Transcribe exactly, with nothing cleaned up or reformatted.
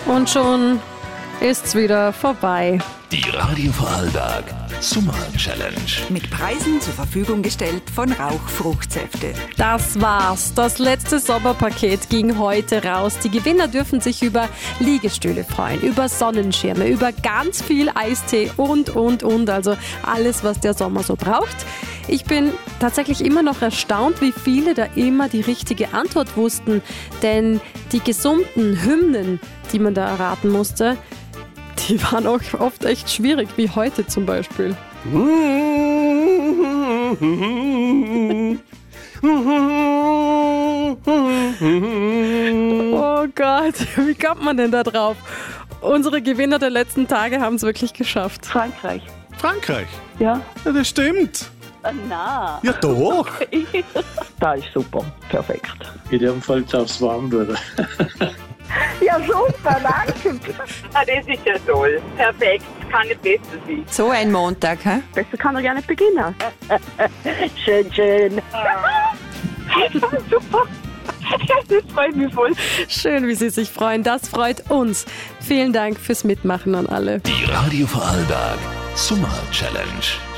Und schon ist's wieder vorbei. Die Radio Vorarlberg Sommer Challenge. Mit Preisen zur Verfügung gestellt von Rauch-Fruchtsäfte. Das war's. Das letzte Sommerpaket ging heute raus. Die Gewinner dürfen sich über Liegestühle freuen, über Sonnenschirme, über ganz viel Eistee und, und, und. Also alles, was der Sommer so braucht. Ich bin tatsächlich immer noch erstaunt, wie viele da immer die richtige Antwort wussten. Denn die gesummten Hymnen, die man da erraten musste, die waren auch oft echt schwierig, wie heute zum Beispiel. Oh Gott, wie kommt man denn da drauf? Unsere Gewinner der letzten Tage haben es wirklich geschafft. Frankreich. Frankreich? Ja. Ja, das stimmt. Na. Ja, doch. Das ist super. Perfekt. In dem Fall darf es warm werden. Ja, super, danke. Ah, das ist ja toll. Perfekt. Kann nicht besser sein. So ein Montag, hä? Besser kann er gar nicht beginnen. Schön, schön. Super. Das freut mich voll. Schön, wie Sie sich freuen. Das freut uns. Vielen Dank fürs Mitmachen an alle. Die Radio Vorarlberg Sommer Challenge.